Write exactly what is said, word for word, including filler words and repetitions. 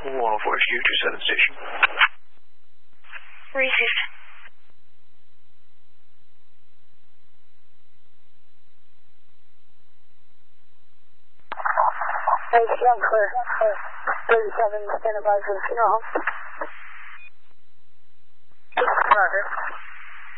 one oh four H Q, two seven station. Received. Hey, Young Clear. thirty-seven, stand by for the funeral home.